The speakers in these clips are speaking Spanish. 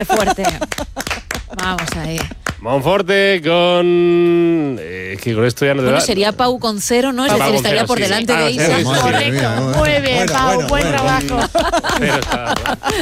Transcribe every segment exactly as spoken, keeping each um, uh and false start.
Fuerte. Vamos ahí. Monforte con... Eh, que con esto ya no te Bueno, da... sería Pau con cero, ¿no? Es Pau decir, con estaría cero, por sí, delante sí. de Ah, Isa. cero, sí. Correcto. mía, bueno. Muy bien, Bueno, Pau, bueno, buen bueno, trabajo. Cero está.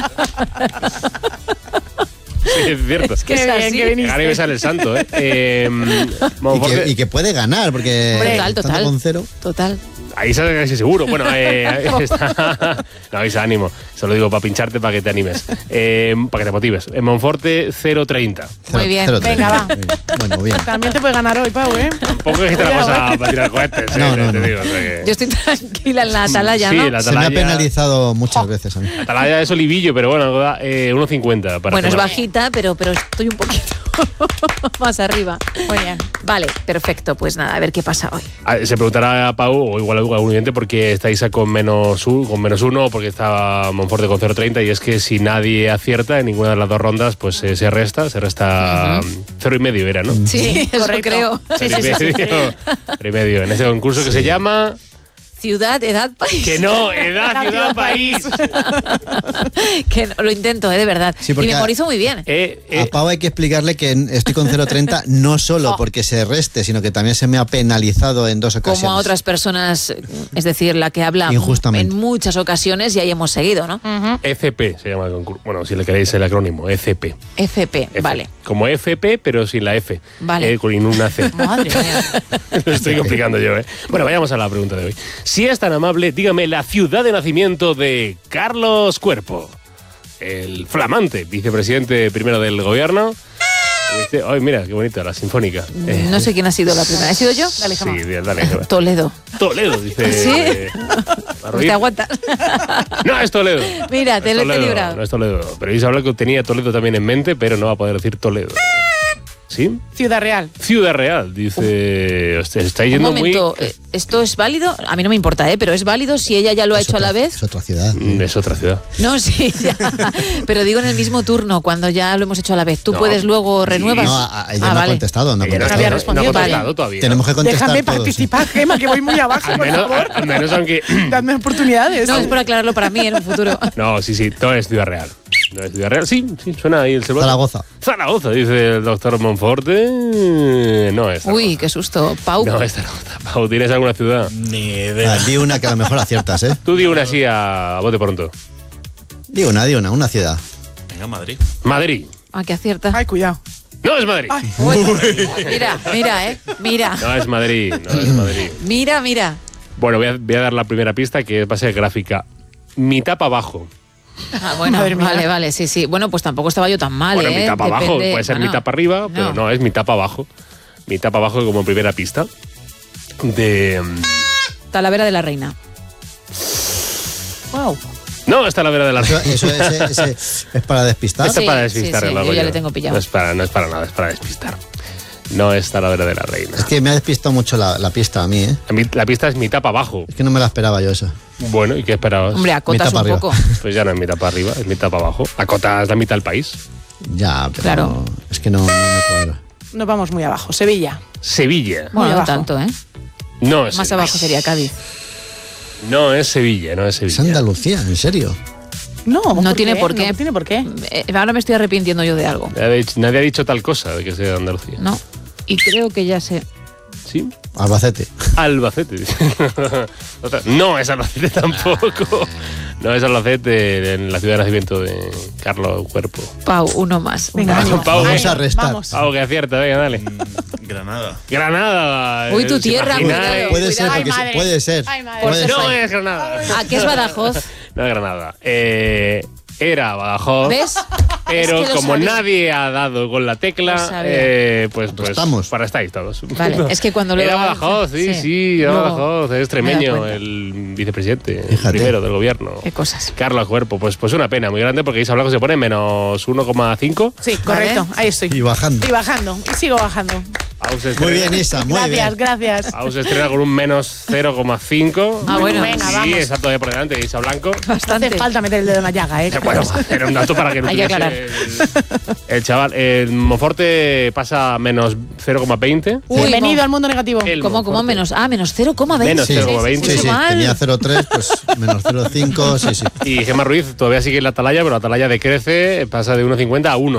Sí, es cierto. Es que Qué es bien, así. que viniste. Gana y me sale el santo, ¿eh? eh Y Monforte- que, y que puede ganar, porque Hombre, total, estando total. con cero. Total. Ahí sale casi seguro. Bueno, eh, ahí está. No, Isa, ánimo. Se lo digo para pincharte, para que te animes. Eh, para que te motives. En Monforte, cero treinta. Muy bien. Cero, Venga, va. muy bien. Bueno, bien. También te puede ganar hoy, Pau, ¿eh? Tampoco es que te la vas a, para tirar cohetes, ¿eh? No, no, te no. digo, o sea que- Yo estoy tranquila en la atalaya, Sí, ¿no? la Se me ha atalaya... penalizado muchas veces a mí. La atalaya es olivillo, pero bueno, da eh, uno cincuenta. para Bueno, es tomar. bajita, pero, pero estoy un poquito más arriba. Muy bien. Vale, perfecto. Pues nada, a ver qué pasa hoy. Ah, se preguntará a Pau, o igual a algún oyente, por qué está Isa con menos, u- con menos uno, o porque está Monforte con cero treinta, y es que si nadie acierta en ninguna de las dos rondas, pues eh, se resta, se resta Ujú. cero y medio era, ¿no? Sí, eso correcto. creo. Sí, Cero sí, y sí, sí. medio, cero y medio. En ese concurso que se llama... Ciudad, edad, país. Que no, edad, La ciudad, ciudad, país. Que no, lo intento, ¿eh? De verdad. Sí, y porque memorizo muy bien. Eh, eh, A Pau hay que explicarle que estoy con cero treinta no solo porque se reste, sino que también se me ha penalizado en dos ocasiones. Como a otras personas, es decir, la que habla Injustamente. en muchas ocasiones y ahí hemos seguido, ¿no? F P se llama el concurso. Bueno, si le queréis el acrónimo, F P. F P, F. vale. Como F P, pero sin la F. Vale. Eh, con una C. Madre mía. Lo estoy complicando yo, ¿eh? Bueno, vayamos a la pregunta de hoy. Si es tan amable, dígame la ciudad de nacimiento de Carlos Cuerpo, el flamante vicepresidente primero del gobierno. Este, ay, mira, qué bonita, la sinfónica. Eh, No sé quién ha sido la primera. ¿He sido yo? Dale, Sí, Gemma. dale, dale. Toledo. Toledo, dice. ¿Sí? eh, Pues Barroí. te aguantas. No, es Toledo. Mira, No te es lo he Toledo, librado. No es Toledo. Pero Isa habla que tenía Toledo también en mente, pero no va a poder decir Toledo. ¿Sí? Ciudad Real. Ciudad Real, dice. Usted está Un yendo momento, muy. eh, ¿esto es válido? A mí no me importa, ¿eh? Pero ¿es válido si ella ya lo ha Es hecho a la otra- vez? Es otra ciudad. Mm, Es otra ciudad. No, sí, ya. Pero digo en el mismo turno, cuando ya lo hemos hecho a la vez. ¿Tú No. puedes luego renuevas? No, a- a- ella Ah, no ha vale. contestado, no ha Ella no, contestado. había no ha respondido. contestado Vale. todavía. Tenemos que contestar Déjame todos, sí. participar, Gemma, que voy muy abajo, Al por menos, favor. al menos aunque. Dadme oportunidades. No, es por aclararlo para mí en un futuro. No, sí, sí, todo es Ciudad Real. No es Ciudad Real. Sí, sí, suena ahí el celular. Zaragoza. Zaragoza, dice el doctor Monforte. No es Zaragoza. Uy, qué susto. Pau. No es Zaragoza. Pau, ¿tienes alguna ciudad? Ni Ah, idea. di una que a lo mejor aciertas, ¿eh? Tú di una así a, a bote pronto. Di una, di una, una ciudad. Venga, Madrid. Madrid. Ah, que acierta. Ay, cuidado. No es Madrid. Ay. Uy, mira, mira, ¿eh? Mira. No es Madrid. No es Madrid. Mira, mira. Bueno, voy a, voy a dar la primera pista, que va a ser gráfica. Mitad para abajo. Ah, bueno, Madre mía. vale, vale, sí, sí. Bueno, pues tampoco estaba yo tan mal, Bueno, ¿eh? mitad para abajo. Depende- Puede ser bueno, mitad para arriba, pero no, es mitad para abajo. Mitad para abajo como primera pista. De. Talavera de la Reina. Wow. No, está la vera de la Eso, eso ese- ese es para despistar. Esto Sí, es para despistar, sí, sí, el yo ya le tengo pillado. No es, para, no es para nada, es para despistar. No es Talavera de la Reina. Es que me ha despistado mucho la, la pista a mí, ¿eh? La, mi- la pista es mitad para abajo. Es que no me la esperaba yo esa. Bueno, ¿y qué esperabas? Hombre, acotas Mitad un para poco. Pues ya no es mitad para arriba, es mitad para abajo. Acotas la mitad del país. Ya, pero Claro. es que no, no me cuadra. Nos vamos muy abajo. Sevilla. Sevilla. Bueno, no abajo. tanto, ¿eh? No es Más Sevilla. abajo sería Cádiz. No es Sevilla, no es Es Sevilla. Andalucía, en serio. No, No tiene por qué. No tiene por qué. Eh, ahora me estoy arrepintiendo yo de algo. Nadie ha dicho, nadie ha dicho tal cosa de que sea de Andalucía. No. Y creo que ya sé. ¿Sí? Albacete. Albacete. Otra- no es Albacete tampoco. No es Albacete, en la ciudad de nacimiento de Carlos Cuerpo. Pau, uno más. Venga, Un año. vamos. Pau, Vamos eh. a restar. Vamos. Algo que acierta, venga, dale. Mm, Granada. Granada. Uy, tu ¿os tierra, imagináis? cuidado. Puede ser, Ay, porque madre. se- puede ser. Ay, madre. Puede No ser. es Granada. ¿A qué es Badajoz? No es Granada. Eh, era Badajoz. ¿Ves? Pero Es que lo como sabía. nadie ha dado con la Lo tecla, sabía. eh, pues, pues Estamos. para estáis todos. Vale, es que cuando lo Era hago- Badajoz, sí, sí. sí, era Luego Badajoz, es me he extremeño, dado cuenta. el vicepresidente, el Fíjate. primero del gobierno. Qué cosas. Carlos Cuerpo, pues, pues una pena muy grande porque Isa Blanco se pone en menos uno coma cinco. Sí, correcto. Ahí estoy. Y bajando. Y bajando. Y sigo bajando. A Aus se Muy estrena- bien, Isa, muy Gracias, bien. gracias. Aus se estrena con un menos cero coma cinco. Ah, bueno. Venga, Sí, vamos. está todavía por delante, Isa Blanco. No Bastante. hace falta meter el dedo en la llaga, ¿eh? Bueno, era un dato para que no Hay que tuviese aclarar. el, el chaval. El Monforte pasa a menos cero coma veinte. Uy, Bienvenido mo- al mundo negativo. El ¿Cómo, cómo Monforte. menos? Ah, menos cero coma veinte. Menos Sí, cero coma veinte. sí, Mucho sí, mal. tenía cero coma tres, pues menos cero coma cinco, sí, sí. Y Gemma Ruiz todavía sigue en la atalaya, pero la atalaya decrece, pasa de uno coma cincuenta a uno.